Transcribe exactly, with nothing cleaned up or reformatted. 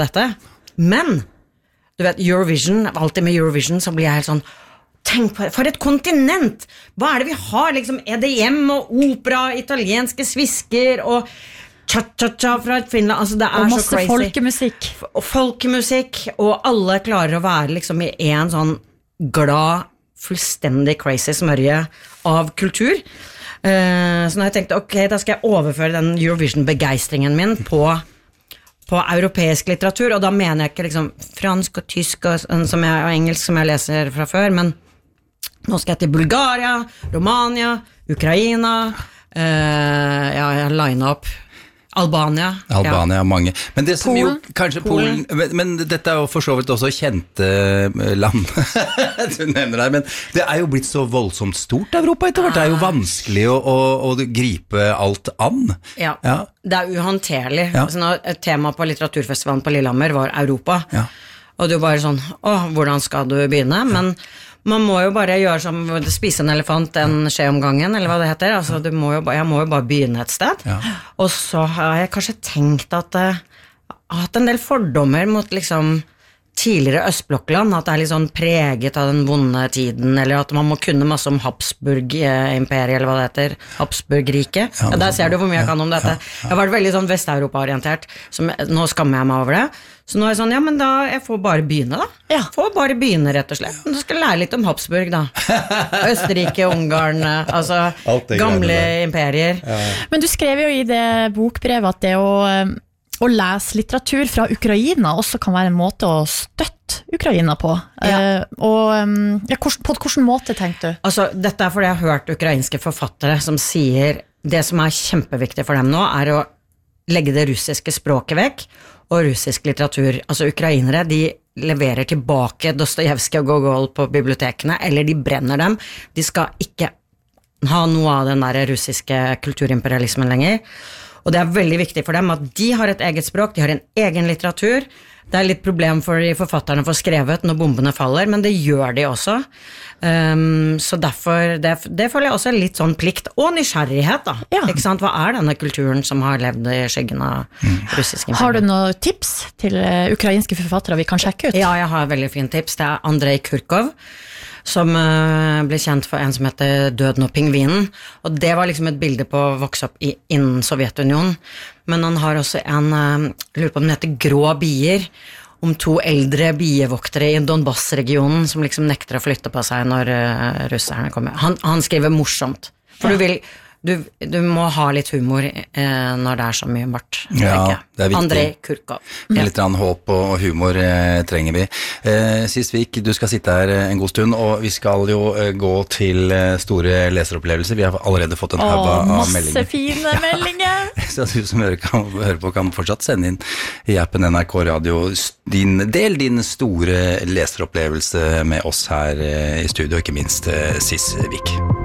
dette. Men, du vet, Eurovision, alltid med Eurovision, så blir jeg helt sånn, tenk på det, for et kontinent! Hva er det vi har, liksom, E D M og opera, italienske svisker og cha-cha-cha fra Finland, altså det er og så masse crazy. folkemusikk. Og folkemusikk, og alle klarer å være liksom i en sånn glad, fullstendig crazy smørje av kultur. Uh, så når jeg tenkte, ok, da skal jeg overføre den Eurovision-begeistringen min på, på europeisk litteratur, og da mener jeg ikke liksom fransk og tysk og, som jeg, og engelsk som jeg leser fra før, men nå skal jeg til Bulgaria, Romania, Ukraina, uh, ja, jeg line opp Albania. Albania, ja. mange. Men det som Polen. jo, kanskje Polen, Polen. Men, men dette er jo for så vidt også kjente land, du nevner det, men det er jo blitt så voldsomt stort Europa etter hvert, det er jo vanskelig å, å, å gripe alt an. Ja, ja. Det er uhåndterlig. Ja. Altså, når et tema på litteraturfestivalen på Lillehammer var Europa, Ja. og du bare sånn, åh, hvordan skal du begynne? Men man må jo bare gjøre som spise en elefant en skje om gangen, eller hva det heter. Altså, du må jo, jeg må jo bare begynne et sted. Ja. Og så har jeg kanskje tenkt at jeg har hatt en del fordommer mot liksom tidligere Østblokkland, at det er litt sånn preget av den vonde tiden, eller at man må kunne masse om Habsburg-imperiet, eller hva det heter, Habsburg-riket. Ja, der ser du hvor mye jeg kan om dette. Ja, ja. Jeg har vært veldig sånn Vest-Europa-orientert, som, nå skammer jeg meg over det. Så nå er jeg sånn, ja, men da, jeg får bare begynne da. Ja. Får bare begynne, rett og slett. Men du skal lære litt om Habsburg, da. Østerrike, Ungarn, altså gamle imperier. Ja. Men du skrev jo i det bokbrevet at det å å lese litteratur fra Ukraina også kan være en måte å støtte Ukraina på. Ja. Uh, og ja, hvordan, på hvilken måte tenkte du? Altså, dette er fordi jeg har hørt ukrainske forfattere som sier det som er kjempeviktig for dem nå er å legge det russiske språket vekk og russisk litteratur. Altså ukrainere, de leverer tilbake Dostojevskij og Gogol på bibliotekene, eller de brenner dem. De skal ikke ha noe av den der russiske kulturimperialismen lenger. Og det er veldig viktig for dem at de har et eget språk, de har en egen litteratur. Det er litt problem for de forfatterne å få skrevet når bombene faller, men det gjør de også. Um, så derfor, det, det føler jeg også er litt sånn plikt og nysgjerrighet da. Ja. Ikke sant? Hva er denne kulturen som har levd i skyggen av mm. russisk imperium? Har du noen tips til uh, ukrainske forfattere vi kan sjekke ut? Ja, jeg har et veldig fint tips. Det er Andrei Kurkov, som uh, ble kjent for en som heter Døden og pingvinen, og det var liksom et bilde på å vokse opp i, innen Sovjetunionen, men han har også en, uh, jeg lurer på om den heter Grå bier, om to eldre bievoktere i Donbass-regionen som liksom nekter å flytte på seg når uh, russerne kommer. Han, han skriver morsomt, for ja. du vil Du, du må ha litt humor eh, når det er så mye mørkt. Ja, det er viktig. Andrei Kurkov. Ja. Litt håp og humor eh, trenger vi. Eh, Sisvik, du skal sitte her en god stund, og vi skal jo eh, gå til eh, store leseropplevelser. Vi har allerede fått en haug av meldinger. Masse fine meldinger! Så du som hører, kan, hører på kan fortsatt sende inn i appen N R K Radio din del, din store leseropplevelse med oss her eh, i studio, ikke minst eh, Sisvik.